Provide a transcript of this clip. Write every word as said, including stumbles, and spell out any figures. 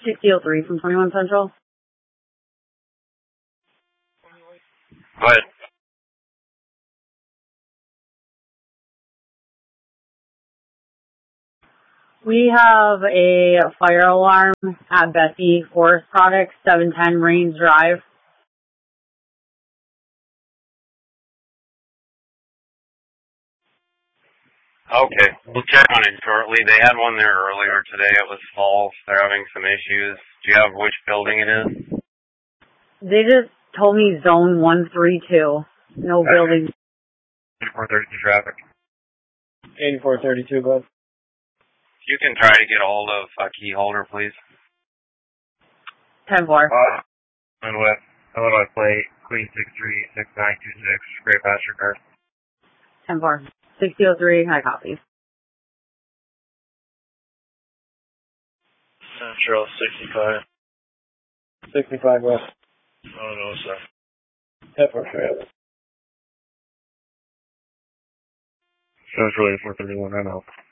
sixty oh three from twenty-one Central. Go ahead. We have a fire alarm at Bessie Forest Products, seven ten Rains Drive. Okay, we'll check on it shortly. They had one there earlier today. It was false. They're having some issues. Do you have which building it is? They just told me zone one three two. No okay. Building. eighty-four thirty-two traffic. eighty-four thirty-two, bud. You can try to get a hold of a key holder, please. ten four. Uh, and with Illinois plate, Queen six three six nine two six, Great Pasture Car. ten four. sixty oh three, high copies. Central sixty-five. sixty-five west. Oh, no, sir. ten four traffic. Central eighty-four thirty-one, I know.